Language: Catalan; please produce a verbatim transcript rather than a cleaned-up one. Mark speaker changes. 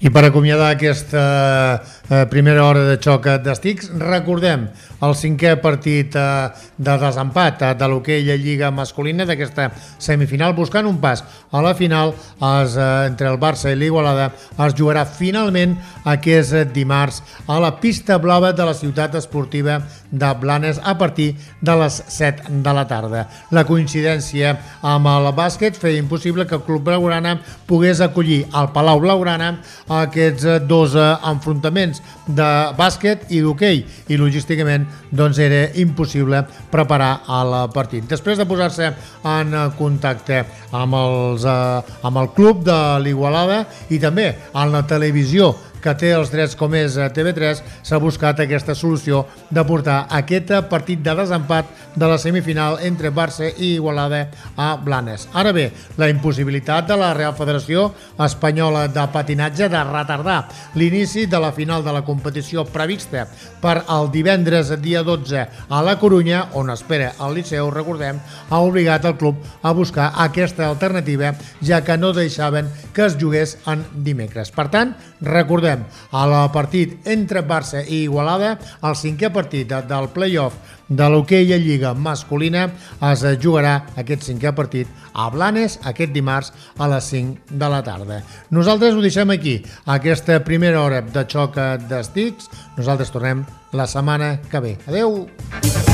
Speaker 1: I per acomiadar aquesta eh, primera hora de xoc d'estics, recordem el cinquè partit eh, de desempat eh, de l'hoquei a Lliga masculina d'aquesta semifinal, buscant un pas a la final es, eh, entre el Barça i l'Igualada. Es jugarà finalment aquest dimarts a la pista blava de la ciutat esportiva de Blanes a partir de les set de la tarda. La coincidència amb el bàsquet feia impossible que el Club Blaugrana pogués acollir al Palau Blaugrana aquests dos enfrontaments de bàsquet i d'hoquei, i logísticament doncs era impossible preparar el partit. Després de posar-se en contacte amb, els, eh, amb el club de l'Igualada i també amb la televisió que té els drets com és T V tres, s'ha buscat aquesta solució de portar aquest partit de desempat de la semifinal entre Barça i Igualada a Blanes. Ara bé, la impossibilitat de la Real Federació Espanyola de Patinatge de retardar l'inici de la final de la competició prevista per el divendres dia dotze a la Corunya, on espera el Liceu, recordem, ha obligat el club a buscar aquesta alternativa, ja que no deixaven que es jugués en dimecres. Per tant, recordem, al partit entre Barça i Igualada, el cinquè partit del play-off de l'hoquei a Lliga masculina, es jugarà aquest cinquè partit a Blanes aquest dimarts a les cinc de la tarda. Nosaltres ho deixem aquí, aquesta primera hora de xoc d'estics. Nosaltres tornem la setmana que ve. Adeu!